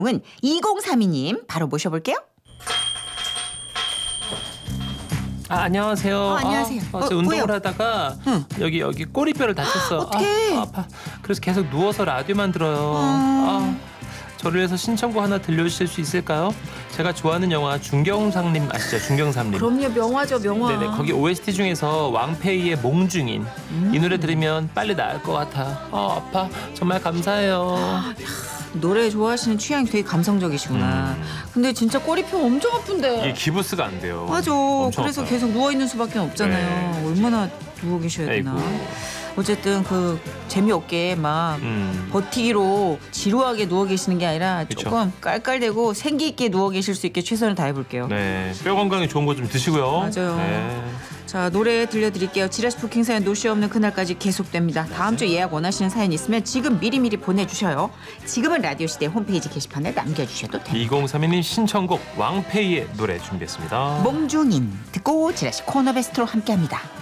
은 2032님 바로 모셔볼게요. 안녕하세요. 안녕하세요. 제가 운동을 뭐요? 하다가 응. 여기 꼬리뼈를 다쳤어요. 어떡해. 아파. 그래서 계속 누워서 라디오만 들어요. 저를 위해서 신청곡 하나 들려주실 수 있을까요? 제가 좋아하는 영화 중경삼림 아시죠? 중경삼림. 그럼요, 명화죠, 명화. 네네, 거기 OST 중에서 왕페이의 몽중인 이 노래 들으면 빨리 나을 것 같아. 아파. 정말 감사해요. 노래 좋아하시는 취향이 되게 감성적이시구나. 근데 진짜 꼬리표 엄청 아픈데. 이게 기부스가 안 돼요. 맞아. 엄청 그래서 아파요. 계속 누워있는 수밖에 없잖아요. 네. 얼마나 누워 계셔야 되나. 아이고. 어쨌든 그 재미없게 막 버티기로 지루하게 누워 계시는 게 아니라 그쵸. 조금 깔깔대고 생기 있게 누워 계실 수 있게 최선을 다해볼게요. 네, 뼈 건강에 좋은 거 좀 드시고요. 맞아요. 네. 자, 노래 들려드릴게요. 지라시 부킹 사연 노쇼 없는 그날까지 계속됩니다. 다음 주 예약 원하시는 사연 있으면 지금 미리미리 보내주셔요. 지금은 라디오 시대 홈페이지 게시판에 남겨주셔도 됩니다. 2032님 신청곡 왕페이의 노래 준비했습니다. 몽중인 듣고 지라시 코너 베스트로 함께합니다.